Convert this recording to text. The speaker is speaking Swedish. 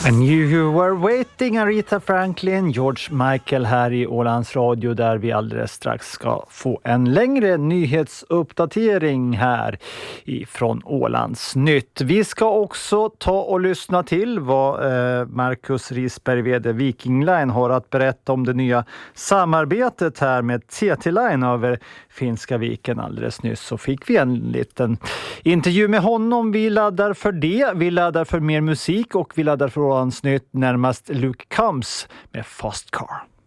And you were waiting, Aretha Franklin, George Michael här i Ålands Radio, där vi alldeles strax ska få en längre nyhetsuppdatering här ifrån Ålands Nytt. Vi ska också ta och lyssna till vad Marcus Risberg, vd Viking Line, har att berätta om det nya samarbetet här med TT Line över Finska viken. Alldeles nyss så fick vi en liten intervju med honom. Vi laddar för det, vi laddar för mer musik och vi laddar för Ålands Nytt, närmast Luke Combs med Fast Car.